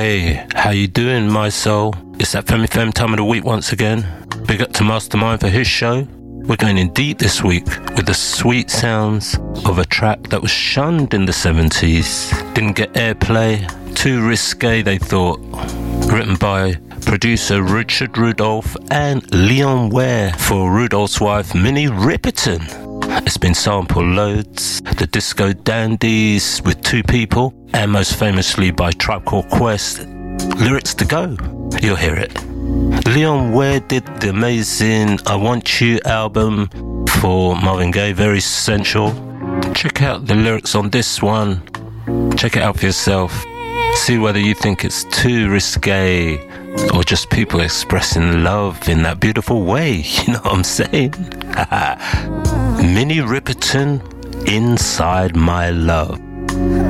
Hey, how you doing, my soul? It's that Femi Fem time of the week once again. Big up to Mastermind for his show. We're going in deep this week with the sweet sounds of a track that was shunned in the 70s. Didn't get airplay, too risque they thought. Written by producer Richard Rudolph and Leon Ware for Rudolph's wife Minnie Riperton. It's been sampled loads, the Disco Dandies with Two People, and most famously by Tribe Called Quest, Lyrics to Go. You'll hear it. Leon Ware did the amazing I Want You album for Marvin Gaye, very sensual. Check out the lyrics on this one. Check it out for yourself. See whether you think it's too risque or just people expressing love in that beautiful way. You know what I'm saying? Minnie Riperton, Inside My Love.